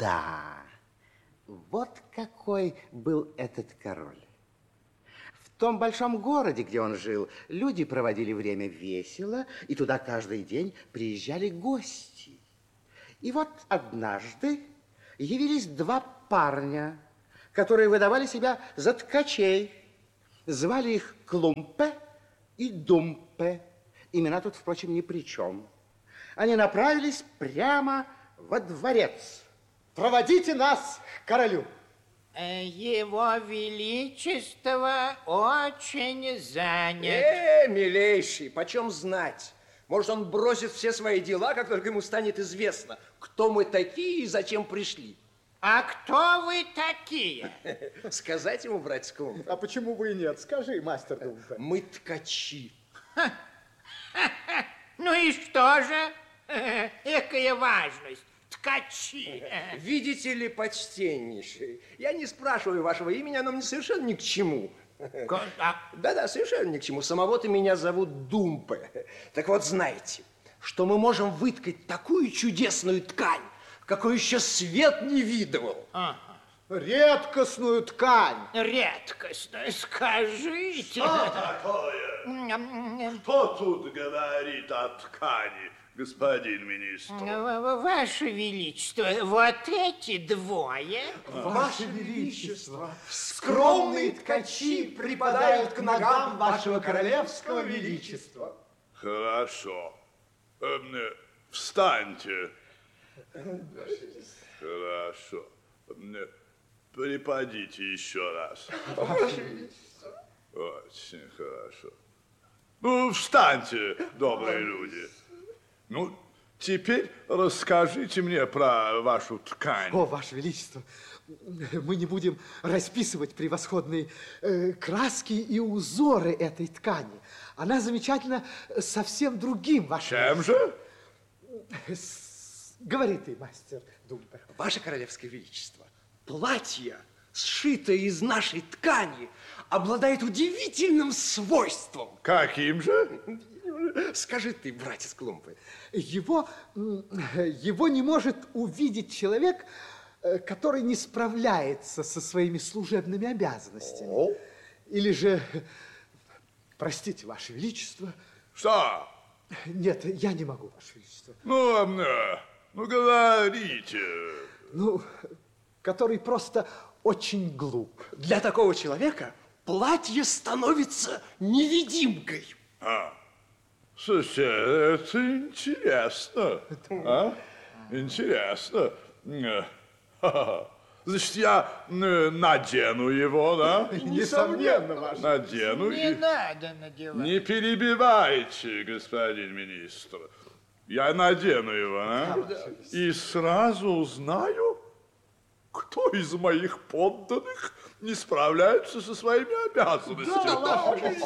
Да, вот какой был этот король. В том большом городе, где он жил, люди проводили время весело, и туда каждый день приезжали гости. И вот однажды явились два парня, которые выдавали себя за ткачей. Звали их Клумпе и Думпе. Имена тут, впрочем, ни при чем. Они направились прямо во дворец. Проводите нас к королю. Его Величество очень занят. Милейший, почем знать? Может, он бросит все свои дела, как только ему станет известно, кто мы такие и зачем пришли. А кто вы такие? Сказать ему, братец Клумп? А почему бы и нет? Скажи, мастер Думпе. Мы ткачи. Ну и что же? Экая важность. Ткачи. Видите ли, почтеннейший, я не спрашиваю вашего имени, оно мне совершенно ни к чему. Да-да, совершенно ни к чему. Самого-то меня зовут Думпе. Так вот, знаете, что мы можем выткать такую чудесную ткань, какой еще свет не видывал. Редкостную ткань. Редкостную, скажите. Что такое? Кто тут говорит о ткани, господин министр? Ваше Величество, вот эти двое... Ваше Величество, скромные ткачи припадают к ногам вашего королевского величества. Хорошо. Встаньте. Хорошо. Припадите еще раз. Очень хорошо. Ну, встаньте, добрые люди. Ну, теперь расскажите мне про вашу ткань. О, Ваше Величество, мы не будем расписывать превосходные краски и узоры этой ткани. Она замечательна совсем другим, Ваше Чем же? Говори ты, мастер Думпе. Ваше королевское величество, платье, сшитое из нашей ткани, обладает удивительным свойством. Каким же? Скажи ты, братец Клумпы. Его не может увидеть человек, который не справляется со своими служебными обязанностями. Или же, простите, Ваше Величество. Что? Нет, я не могу, Ваше Величество. Ну, говорите. Ну, который просто очень глуп. Для такого человека платье становится невидимкой. Слушайте, это интересно. Интересно. Значит, я надену его, да? Несомненно, Ваше. Надену. Не надо надевать. Не перебивайте, господин министр. Я надену его, и сразу узнаю, кто из моих подданных не справляется со своими обязанностями.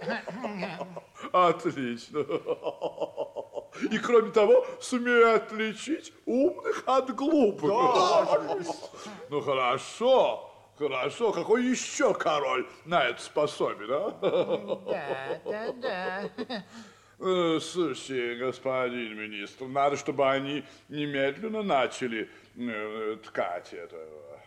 Отлично. И кроме того, сумею отличить умных от глупых. Ну, хорошо. Хорошо, какой еще король на это способен, а? Да. Слушайте, господин министр, надо, чтобы они немедленно начали ткать эту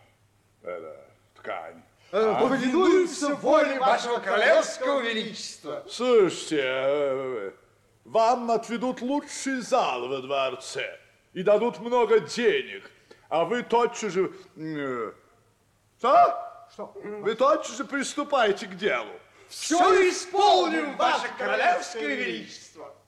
ткань. Повинуемся воле Вашего королевского величества. Слушайте, вам отведут лучший зал во дворце и дадут много денег, а вы тотчас же... Что? Вы тотчас же приступаете к делу. Все исполним, ваше королевское величество.